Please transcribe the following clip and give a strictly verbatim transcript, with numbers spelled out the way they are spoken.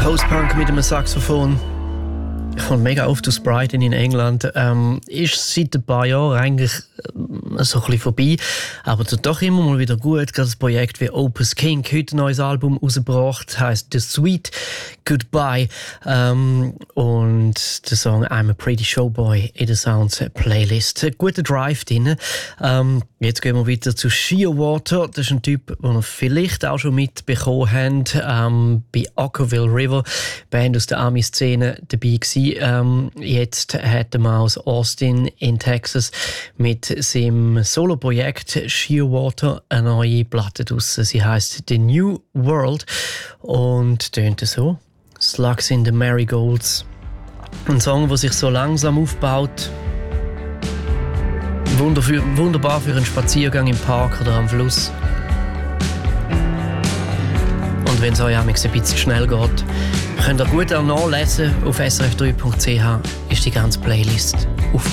Post-Punk mit einem Saxophon. Ich komme mega oft aus Brighton in England. Ähm, ist seit ein paar Jahren eigentlich äh, so ein bisschen vorbei. Aber tut doch immer mal wieder gut. Gerade das Projekt wie Opus King heute ein neues Album rausgebracht. Heisst The Sweet Goodbye. Ähm, und der Song I'm a Pretty Showboy in der Sounds Playlist. Ein guter Drive drin. Ähm, jetzt gehen wir weiter zu Shearwater. Das ist ein Typ, den ihr vielleicht auch schon mitbekommen habt. Ähm, bei Aquaville River. Band aus der Ami-Szene dabei gewesen. Ähm, jetzt hat er mal aus Austin in Texas mit seinem Solo-Projekt Shearwater eine neue Platte draussen. Sie heisst The New World und tönt so: Slugs in the Marigolds. Ein Song, der sich so langsam aufbaut. Wunderbar für einen Spaziergang im Park oder am Fluss. Und wenn es euch ein bisschen schnell geht, könnt ihr gut auch nachlesen. Auf s r f drei punkt c h ist die ganze Playlist auf